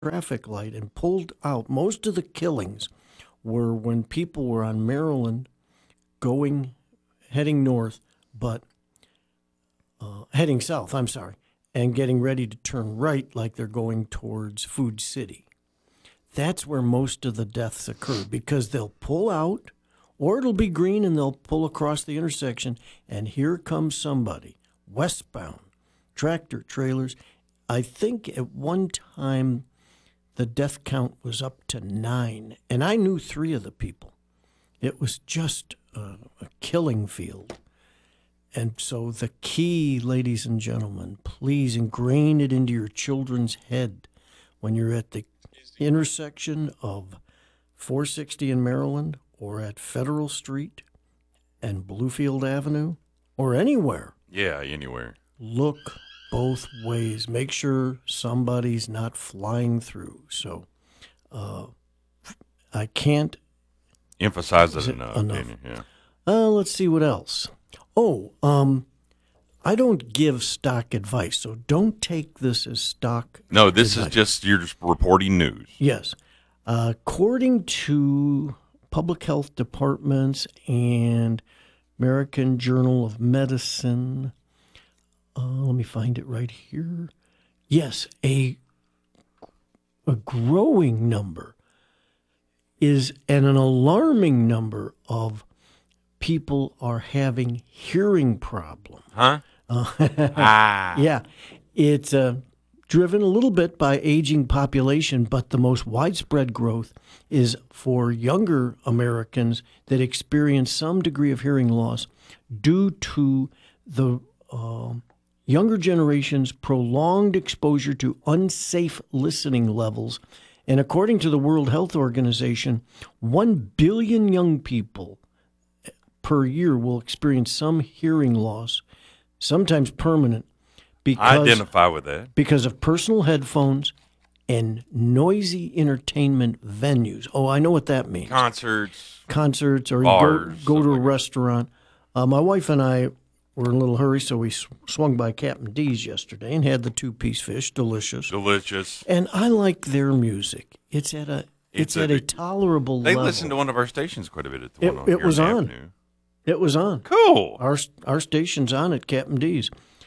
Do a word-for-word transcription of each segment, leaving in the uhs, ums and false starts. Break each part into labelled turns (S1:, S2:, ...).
S1: traffic light and pulled out. Most of the killings were when people were on Maryland going, heading north, but uh, heading south, I'm sorry, and getting ready to turn right like they're going towards Food City. That's where most of the deaths occur because they'll pull out, or it'll be green and they'll pull across the intersection, and here comes somebody, westbound, tractor trailers. I think at one time the death count was up to nine, and I knew three of the people. It was just a, a killing field. And so the key, ladies and gentlemen, please ingrain it into your children's head when you're at the intersection of four sixty in Maryland or at Federal Street and Bluefield Avenue or anywhere.
S2: Yeah, anywhere.
S1: Look both ways. Make sure somebody's not flying through. So uh, I can't
S2: emphasize it,
S1: it
S2: enough.
S1: enough.
S2: Yeah.
S1: Uh, let's see what else. Oh, um, I don't give stock advice, so don't take this as stock
S2: No, this
S1: advice.
S2: is just, you're just reporting news.
S1: Yes. Uh, according to public health departments and American Journal of Medicine, uh, let me find it right here. Yes, a a growing number is and an alarming number of people are having hearing problems.
S2: Huh?
S1: Uh,
S2: ah.
S1: Yeah, it's uh, driven a little bit by aging population, but the most widespread growth is for younger Americans that experience some degree of hearing loss due to the uh, younger generation's prolonged exposure to unsafe listening levels. And according to the World Health Organization, one billion young people per year will experience some hearing loss, sometimes permanent, because,
S2: I identify with that.
S1: because of personal headphones and noisy entertainment venues. Oh, I know what that means.
S2: Concerts.
S1: Concerts, or
S2: bars,
S1: you go, go to a
S2: like
S1: restaurant. Uh, my wife and I were in a little hurry, so we sw- swung by Captain D's yesterday and had the two-piece fish, delicious.
S2: Delicious.
S1: And I like their music. It's at a it's,
S2: It's a-
S1: at a tolerable
S2: They
S1: level.
S2: listen to one of our stations quite a bit at the
S1: It-
S2: one on
S1: it
S2: here
S1: was
S2: in
S1: on.
S2: Avenue.
S1: It was on.
S2: Cool.
S1: Our our station's on at Captain D's.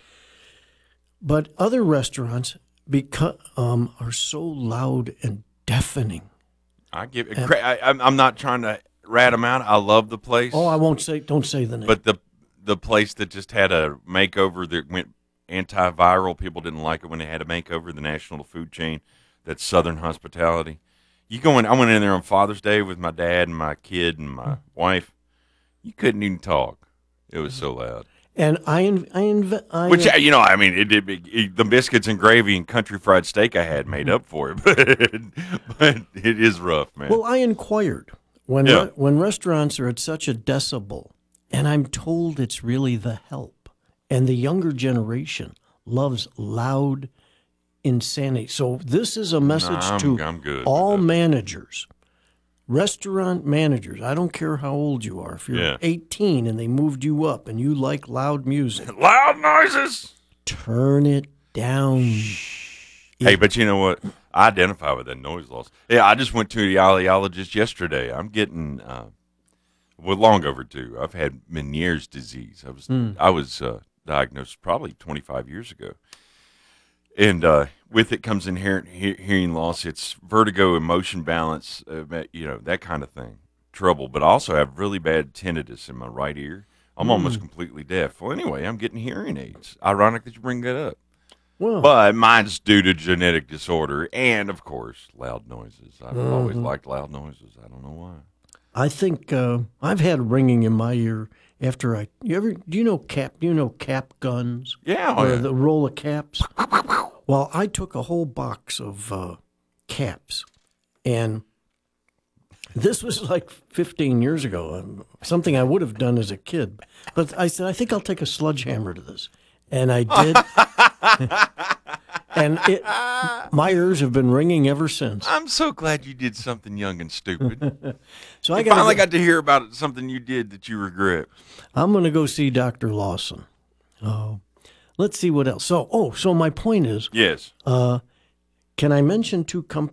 S1: But other restaurants beca- um, are so loud and deafening.
S2: I give. I, I'm I'm not trying to rat them out. I love the place.
S1: Oh, I won't say. Don't say the name.
S2: But the the place that just had a makeover that went antiviral. People didn't like it when they had a makeover. The national food chain, that's Southern Hospitality. You go in. I went in there on Father's Day with my dad and my kid and my wife. You couldn't even talk. It was so loud.
S1: and I, inv- I, inv- I
S2: Which, you know, I mean, it did. It, the biscuits and gravy and country fried steak I had made up for it, but, but it is rough, man.
S1: well, I inquired when
S2: Yeah.
S1: re- when restaurants are at such a decibel, and I'm told it's really the help, and the younger generation loves loud insanity. So this is a message
S2: I'm-
S1: to
S2: I'm good with
S1: all
S2: that.
S1: managers. Restaurant managers, I don't care how old you are. If you're
S2: Yeah.
S1: eighteen and they moved you up and you like loud music,
S2: Loud noises.
S1: turn it down.
S2: Hey, but you know what? I identify with that noise loss. Yeah, I just went to the audiologist yesterday. I'm getting uh, well long overdue. I've had Meniere's disease. I was I was uh, diagnosed probably twenty-five years ago, and uh, with it comes inherent he- hearing loss. It's vertigo, emotion balance, uh, you know, that kind of thing. Trouble, but I also have really bad tinnitus in my right ear. I'm almost completely deaf. Well, anyway, I'm getting hearing aids. Ironic that you bring that up.
S1: Well,
S2: But mine's due to genetic disorder and, of course, loud noises. I've always liked loud noises. I don't know why.
S1: I think uh, I've had ringing in my ear after I. You ever? Do you know cap? Do you know cap guns?
S2: Yeah, oh,
S1: Or
S2: yeah.
S1: the roll of caps. Well, I took a whole box of uh, caps, and this was like fifteen years ago. um, Something I would have done as a kid, but I said I think I'll take a sledgehammer to this, and I did. And it, my ears have been ringing ever since.
S2: I'm so glad you did something young and stupid.
S1: So
S2: I
S1: I got.
S2: finally got to hear about something you did that you regret.
S1: I'm going to go see Doctor Lawson. Oh, let's see what else. So, oh, so my point is,
S2: Yes.
S1: Can I mention two companies?